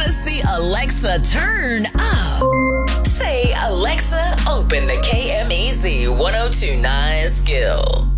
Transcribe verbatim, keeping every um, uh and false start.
Want to see Alexa turn up? Say, Alexa, open the K M E Z ten twenty-nine skill.